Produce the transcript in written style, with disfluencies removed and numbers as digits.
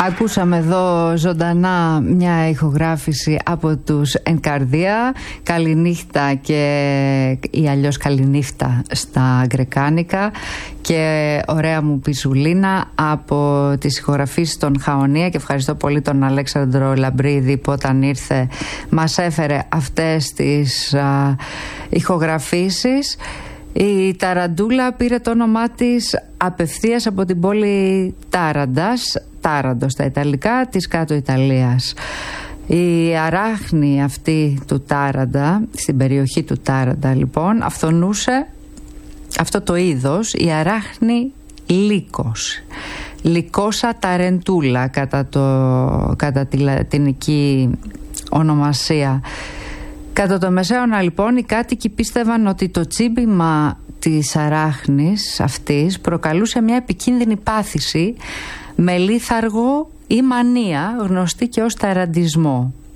Ακούσαμε εδώ ζωντανά μια ηχογράφηση από τους Ενκαρδία, καληνύχτα ή αλλιώς καληνύχτα στα γκρεκάνικα, και ωραία μου Πισουλίνα από τις ηχογραφήσεις των Χαονία, και ευχαριστώ πολύ τον Αλέξανδρο Λαμπρίδη που όταν ήρθε μας έφερε αυτές τις ηχογραφήσεις. Η Ταραντούλα πήρε το όνομά της απευθείας από την πόλη Τάραντο στα Ιταλικά της Κάτω Ιταλίας. Η αράχνη αυτή του Τάραντα, στην περιοχή του Τάραντα λοιπόν, αυθονούσε αυτό το είδος, η αράχνη λύκος, Λυκόσα ταρεντούλα κατά τη λατινική ονομασία. Κατά το Μεσαίωνα λοιπόν οι κάτοικοι πίστευαν ότι το τσίμπημα της αράχνης αυτής προκαλούσε μια επικίνδυνη πάθηση με λίθαργο ή μανία γνωστή και ως ταραντισμό.